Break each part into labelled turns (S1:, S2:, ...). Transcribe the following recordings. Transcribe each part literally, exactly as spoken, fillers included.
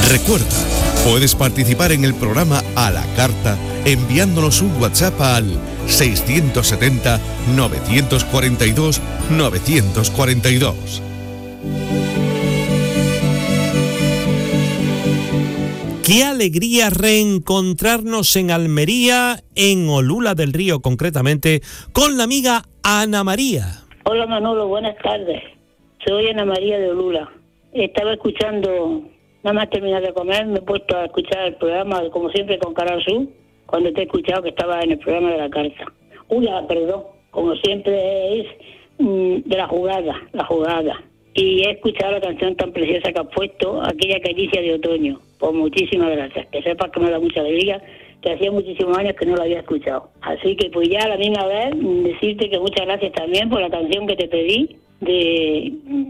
S1: Recuerda, puedes participar en el programa a la carta enviándonos un WhatsApp al seiscientos setenta, novecientos cuarenta y dos, novecientos cuarenta y dos.
S2: Qué alegría reencontrarnos en Almería, en Olula del Río concretamente, con la amiga Ana María.
S3: Hola Manolo, buenas tardes. Soy Ana María de Olula. Estaba escuchando, nada más terminar de comer, me he puesto a escuchar el programa, como siempre, con Canal Sur, cuando te he escuchado que estaba en el programa de la carta. Uy, perdón, como siempre es mmm, de la jugada, la jugada. Y he escuchado la canción tan preciosa que has puesto, aquella caricia de otoño. Pues muchísimas gracias. Que sepas que me da mucha alegría, que hacía muchísimos años que no la había escuchado. Así que pues ya a la misma vez decirte que muchas gracias también por la canción que te pedí de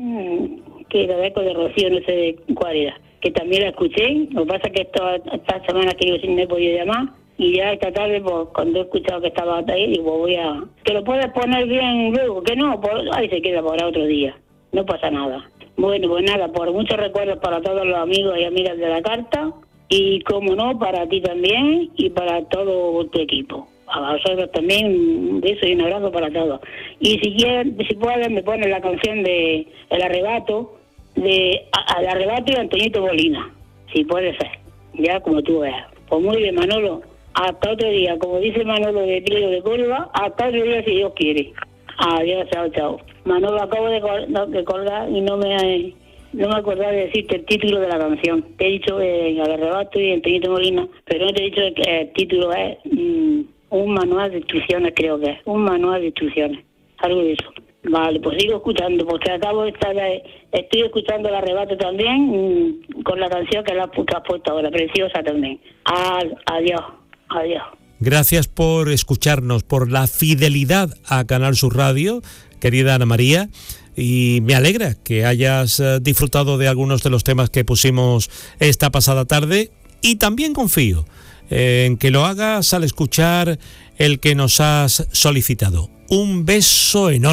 S3: que la deco de Rocío, no sé de cuál era, que también la escuché. Lo que pasa es que esta, esta semana que yo sí me he podido llamar, y ya esta tarde pues cuando he escuchado que estaba ahí, digo voy a... que lo puedes poner bien luego, que no, pues ahí se queda para otro día, no pasa nada. Bueno, pues nada, por muchos recuerdos para todos los amigos y amigas de la carta, y como no, para ti también y para todo tu equipo. A vosotros también, un beso y un abrazo para todos. Y si quieren, si pueden, me ponen la canción de El Arrebato, de Al Arrebato y Antoñito Molina, si puede ser, ya como tú veas. Pues muy bien, Manolo, hasta otro día, como dice Manolo de Trío de Córdoba, hasta otro día si Dios quiere. Adiós, chao, chao. Manolo, acabo de, col- no, de colgar y no me no me acordaba de decirte el título de la canción. Te he dicho eh, Al Arrebato y Antoñito Molina, pero no te he dicho que el título es mmm, un manual de instrucciones, creo que es. Un manual de instrucciones. Algo de eso. Vale, pues sigo escuchando, porque acabo de estar, eh, estoy escuchando El Arrebato también, mmm, con la canción que la has puesto ahora, preciosa también. Ad, adiós, adiós.
S2: Gracias por escucharnos, por la fidelidad a Canal Sur Radio, querida Ana María, y me alegra que hayas disfrutado de algunos de los temas que pusimos esta pasada tarde, y también confío en que lo hagas al escuchar el que nos has solicitado. Un beso enorme.